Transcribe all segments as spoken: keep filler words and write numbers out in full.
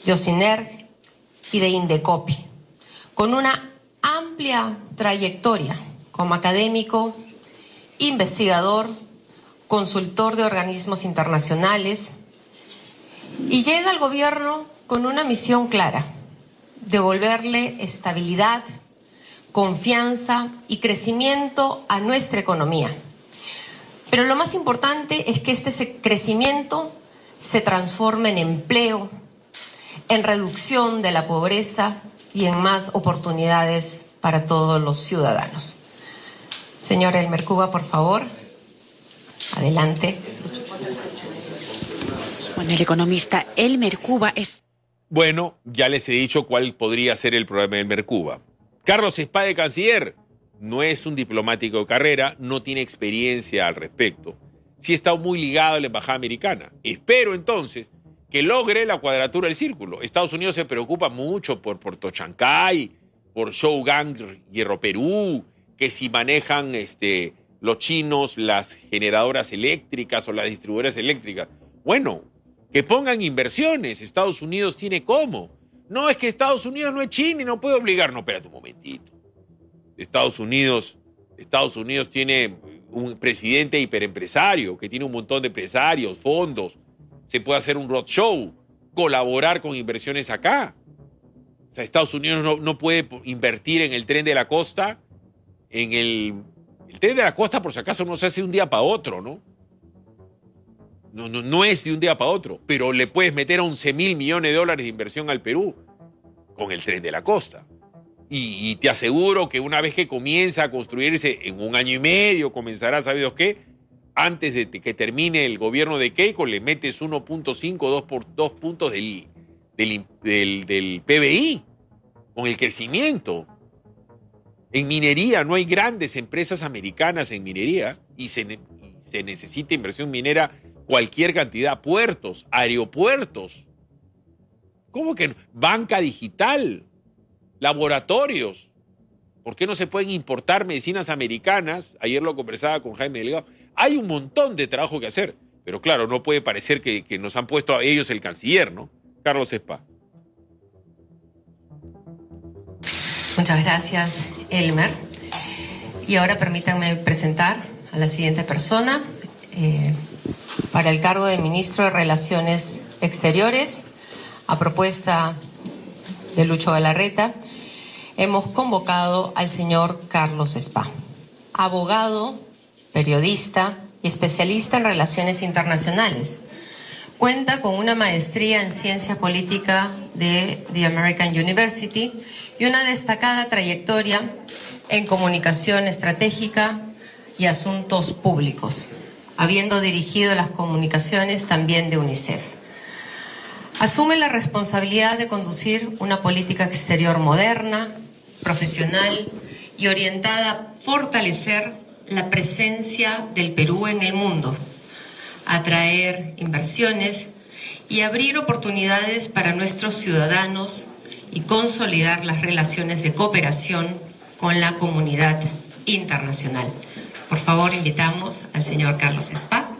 de Ocinerg y de Indecopi, con una amplia trayectoria como académico, investigador, consultor de organismos internacionales, y llega al gobierno con una misión clara: devolverle estabilidad, confianza y crecimiento a nuestra economía. Pero lo más importante es que este crecimiento se transforme en empleo, en reducción de la pobreza y en más oportunidades para todos los ciudadanos. Señor Elmer Cuba, por favor, adelante. Bueno, el economista Elmer Cuba es... Bueno, ya les he dicho cuál podría ser el problema de Elmer Cuba. Carlos Espá, de canciller, no es un diplomático de carrera, no tiene experiencia al respecto. Sí ha estado muy ligado a la embajada americana. Espero entonces que logre la cuadratura del círculo. Estados Unidos se preocupa mucho por Puerto Chancay, por Shougang, Hierro Perú, que si manejan este, los chinos las generadoras eléctricas o las distribuidoras eléctricas. Bueno, que pongan inversiones. Estados Unidos tiene cómo. No, es que Estados Unidos no es China y no puede obligar. No, espérate un momentito. Estados Unidos, Estados Unidos tiene un presidente hiperempresario que tiene un montón de empresarios, fondos. Se puede hacer un roadshow, colaborar con inversiones acá. O sea, Estados Unidos no, no puede invertir en el tren de la costa. En el, el tren de la costa, por si acaso, no se hace de un día para otro, ¿no? No, no, no es de un día para otro, pero le puedes meter once mil millones de dólares de inversión al Perú con el tren de la costa. Y, y te aseguro que una vez que comienza a construirse, en un año y medio comenzará, ¿sabidos qué? Antes de que termine el gobierno de Keiko, le metes uno punto cinco, dos por dos puntos del, del, del, del P B I, con el crecimiento. En minería no hay grandes empresas americanas en minería y se, y se necesita inversión minera cualquier cantidad, puertos, aeropuertos. ¿Cómo que no? Banca digital, laboratorios. ¿Por qué no se pueden importar medicinas americanas? Ayer lo conversaba con Jaime Delgado. Hay un montón de trabajo que hacer, pero claro, no puede parecer que, que nos han puesto a ellos el canciller, ¿no? Carlos Espá. Muchas gracias, Elmer. Y ahora permítanme presentar a la siguiente persona. Eh, para el cargo de Ministro de Relaciones Exteriores, a propuesta de Lucho Galarreta, hemos convocado al señor Carlos Espá, abogado, periodista y especialista en relaciones internacionales. Cuenta con una maestría en ciencia política de The American University y una destacada trayectoria en comunicación estratégica y asuntos públicos, habiendo dirigido las comunicaciones también de UNICEF. Asume la responsabilidad de conducir una política exterior moderna, profesional y orientada a fortalecer la presencia del Perú en el mundo, atraer inversiones y abrir oportunidades para nuestros ciudadanos y consolidar las relaciones de cooperación con la comunidad internacional. Por favor, invitamos al señor Carlos Espá.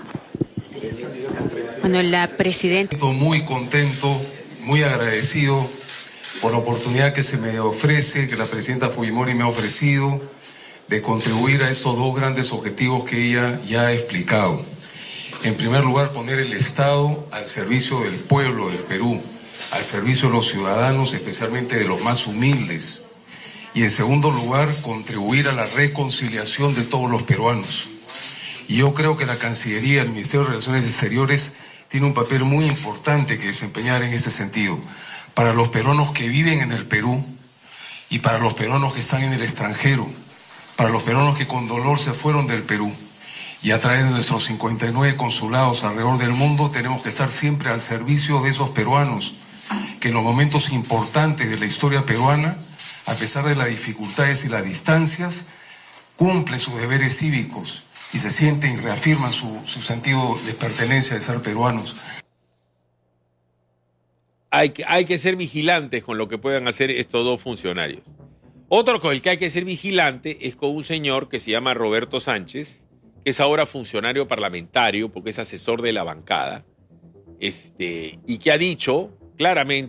Bueno, la presidenta... Muy contento, muy agradecido por la oportunidad que se me ofrece, que la presidenta Fujimori me ha ofrecido, de contribuir a estos dos grandes objetivos que ella ya ha explicado. En primer lugar, poner el Estado al servicio del pueblo del Perú, al servicio de los ciudadanos, especialmente de los más humildes. Y en segundo lugar, contribuir a la reconciliación de todos los peruanos. Y yo creo que la Cancillería, el Ministerio de Relaciones Exteriores, tiene un papel muy importante que desempeñar en este sentido. Para los peruanos que viven en el Perú y para los peruanos que están en el extranjero, para los peruanos que con dolor se fueron del Perú. Y a través de nuestros cincuenta y nueve consulados alrededor del mundo tenemos que estar siempre al servicio de esos peruanos que en los momentos importantes de la historia peruana, a pesar de las dificultades y las distancias, cumplen sus deberes cívicos y se sienten y reafirman su, su sentido de pertenencia de ser peruanos. Hay que, hay que ser vigilantes con lo que puedan hacer estos dos funcionarios. Otro con el que hay que ser vigilante es con un señor que se llama Roberto Sánchez, que es ahora funcionario parlamentario porque es asesor de la bancada, este, y que ha dicho claramente